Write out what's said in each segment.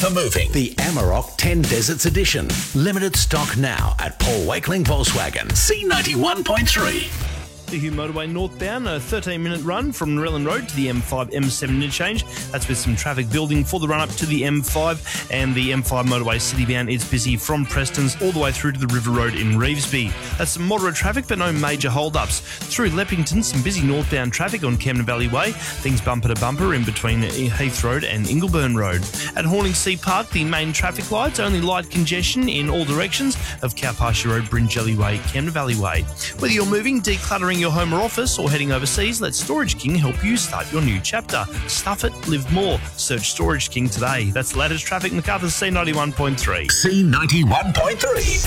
for moving. The Amarok 10 Deserts Edition. Limited stock now at Paul Wakeling Volkswagen. C91.3. The Hugh Motorway northbound, a 13-minute run from Narellan Road to the M5-M7 interchange. That's with some traffic building for the run-up to the M5, and the M5 motorway citybound is busy from Prestons all the way through to the River Road in Revesby. That's some moderate traffic, but no major hold-ups. Through Leppington, some busy northbound traffic on Camden Valley Way. Things bumper to bumper in between Heath Road and Ingleburn Road. At Horningsea Park, the main traffic lights, only light congestion in all directions of Cowpasture Road, Bringelly Way, Camden Valley Way. Whether you're moving, decluttering your home or office, or heading overseas, let Storage King help you start your new chapter. Stuff it, live more. Search Storage King today. That's Ladders Traffic, Macarthur, C91.3. C91.3.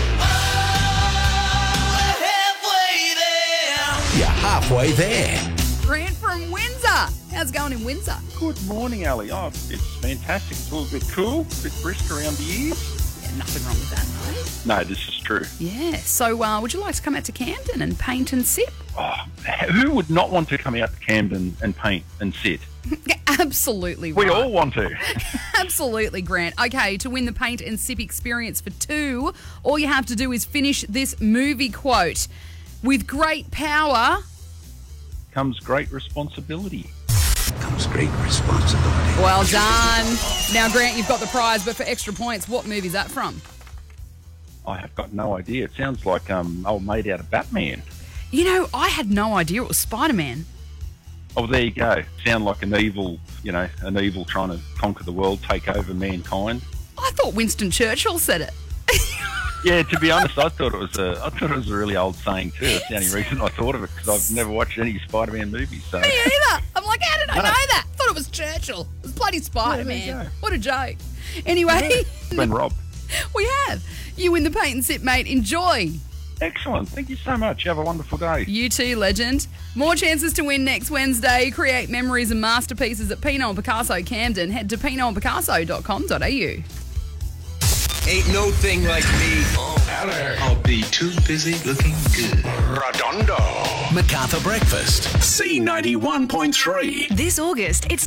You're halfway there. Grant from Windsor. How's it going in Windsor? Good morning, Ali. Oh, it's fantastic. It's a little bit cool, a bit brisk around the ears. Yeah, nothing wrong with that, No, this is true. Yeah. So would you like to come out to Camden and paint and sip? Oh, who would not want to come out to Camden and paint and sit? Absolutely right. We all want to. Absolutely, Grant. Okay, to win the paint and sip experience for two, all you have to do is finish this movie quote. With great power Comes great responsibility. Comes great responsibility. Well done. Now, Grant, you've got the prize, but for extra points, what movie is that from? I have got no idea. It sounds like old mate out of Batman. You know, I had no idea it was Spider-Man. Oh, there you go. Sound like an evil trying to conquer the world, take over mankind. I thought Winston Churchill said it. Yeah, to be honest, I thought it was a really old saying too. That's the only reason I thought of it, because I've never watched any Spider-Man movies. So. Me either. I'm like, how did I know that? I thought it was Churchill. It was bloody Spider-Man. Yeah, there you go. What a joke. Anyway, Been robbed. we have. You win the paint and sip, mate. Enjoy. Excellent. Thank you so much. Have a wonderful day. You too, legend. More chances to win next Wednesday. Create memories and masterpieces at Pinot and Picasso Camden. Head to pinotandpicasso.com.au. Ain't no thing like me. I'll be too busy looking good. Redondo. Macarthur Breakfast. C91.3. This August, it's